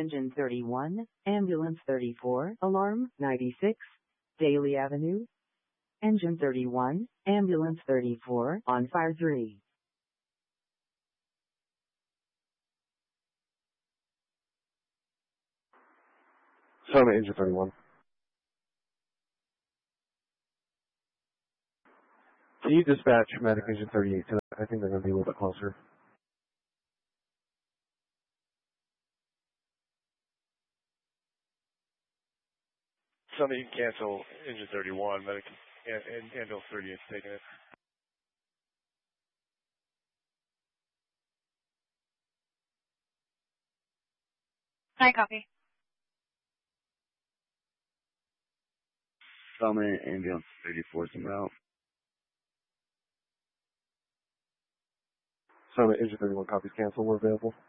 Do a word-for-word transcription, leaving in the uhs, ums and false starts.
Engine thirty-one, Ambulance thirty-four, Alarm ninety-six, Daly Avenue. Engine thirty-one, Ambulance thirty-four, on fire three. Summit, Engine thirty-one. Can you dispatch Medic Engine thirty-eight to that? I think they're going to be a little bit closer. Summit, you can cancel Engine thirty-one, Medic and, and Ambulance thirty-eight taking it. Hi, copy. Summit, Ambulance thirty-four is en route. Summit, Engine thirty-one, copies cancel. We're available.